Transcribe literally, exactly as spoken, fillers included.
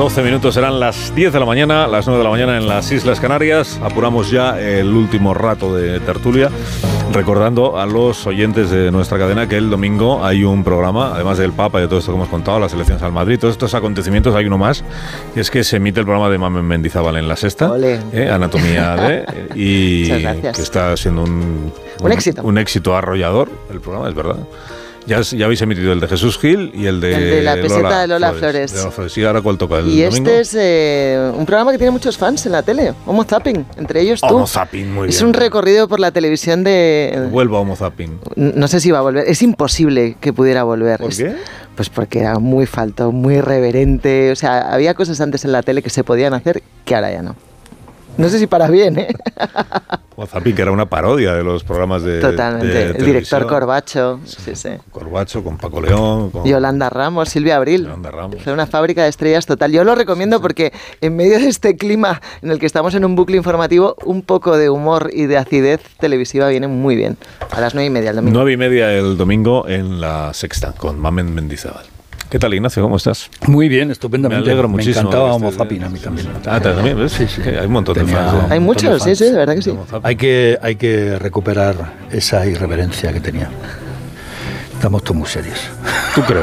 doce minutos serán las diez de la mañana, las nueve de la mañana en las Islas Canarias. Apuramos ya el último rato de tertulia, recordando a los oyentes de nuestra cadena que el domingo hay un programa, además del Papa y de todo esto que hemos contado, las elecciones al Madrid, todos estos acontecimientos, hay uno más, y es que se emite el programa de Mamen Mendizábal en La Sexta, eh, Anatomía de, y que está siendo un, un, un éxito. Un éxito arrollador el programa, es verdad. Ya, ya habéis emitido el de Jesús Gil y el de, el de la peseta Lola de Lola Flores. Flores. De Lola Flores. ¿Y ahora cuál toca? ¿El y domingo? este es eh, un programa que tiene muchos fans en la tele, Homo Zapping, entre ellos tú. Homo Zapping, muy bien. Es un recorrido por la televisión de... Vuelvo a Homo Zapping. No sé si va a volver, es imposible que pudiera volver. ¿Por qué? Pues porque era muy falto, muy irreverente, o sea, había cosas antes en la tele que se podían hacer que ahora ya no. No sé si para bien, ¿eh? O Zapping, que era una parodia de los programas de Totalmente. de el director Corbacho. Sí, sí. Corbacho, con Paco León. Con Yolanda Ramos, Silvia Abril. Yolanda Ramos. Fue una fábrica de estrellas total. Yo lo recomiendo sí, sí. porque en medio de este clima en el que estamos en un bucle informativo, un poco de humor y de acidez televisiva viene muy bien. A las nueve y media el domingo. Nueve y media el domingo en La Sexta, con Mamen Mendizábal. ¿Qué tal, Ignacio? ¿Cómo estás? Muy bien, estupendamente. Me alegro muchísimo. Me encantaba Homo Zapping a mí también. Ah, también, ¿ves? Sí, sí. Hay un montón Tenía de fans. ¿eh? Hay muchos, sí, sí, de verdad que sí. Hay que, hay que recuperar esa irreverencia que tenía. Estamos todos muy serios. ¿Tú crees?